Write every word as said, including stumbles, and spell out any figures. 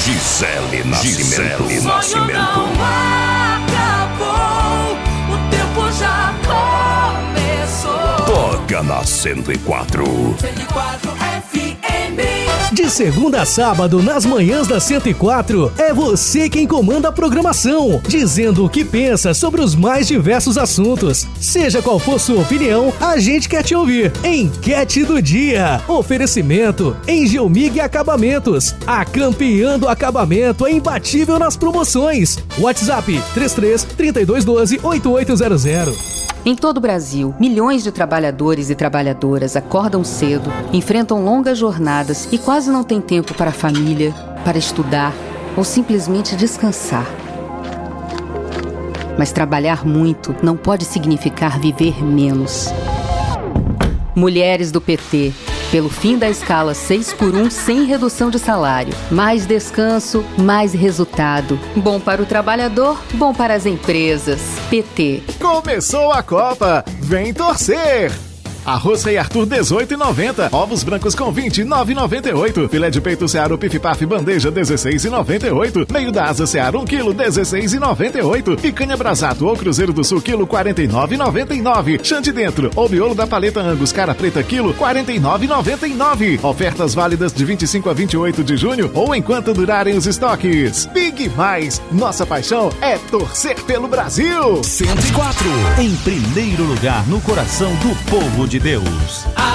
Gisele Nascimento. Gisele Nascimento. Não acabou, o tempo já começou. Toca na cento e quatro. cento e quatro F M. De segunda a sábado, nas manhãs da cento e quatro, é você quem comanda a programação, dizendo o que pensa sobre os mais diversos assuntos. Seja qual for sua opinião, a gente quer te ouvir. Enquete do dia. Oferecimento Engelmig Acabamentos. A campeã do acabamento é imbatível nas promoções. WhatsApp três três, três dois um dois, oito oito zero zero. Em todo o Brasil, milhões de trabalhadores e trabalhadoras acordam cedo, enfrentam longas jornadas e quase não têm tempo para a família, para estudar ou simplesmente descansar. Mas trabalhar muito não pode significar viver menos. Mulheres do P T, pelo fim da escala seis por um sem redução de salário. Mais descanso, mais resultado. Bom para o trabalhador, bom para as empresas. P T. Começou a Copa, vem torcer! Arroz Rei Arthur dezoito reais e noventa centavos. Ovos brancos com vinte e nove reais e noventa e oito centavos. Filé de peito Seara Pif Paf bandeja dezesseis reais e noventa e oito centavos. Meio da asa Seara um quilo dezesseis reais e noventa e oito centavos. Picanha Brasato ou Cruzeiro do Sul quilo quarenta e nove reais e noventa e nove centavos. Chante dentro ou miolo da paleta Angus cara preta quilo quarenta e nove reais e noventa e nove centavos. Ofertas válidas de vinte e cinco a vinte e oito de junho ou enquanto durarem os estoques. Big Mais, nossa paixão é torcer pelo Brasil. cento e quatro, em primeiro lugar no coração do povo de Deus.